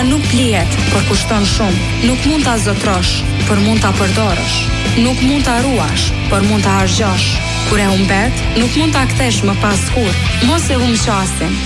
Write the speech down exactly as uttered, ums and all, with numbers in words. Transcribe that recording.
nuk blihet, por kushton shumë. Nuk mund ta zotrosh, por mund ta përdorësh. Nuk mund ta ruash, por mund ta harxhosh. Kur e humbet, nuk mund ta kthesh më pas kurrë. Mos e humb qasin.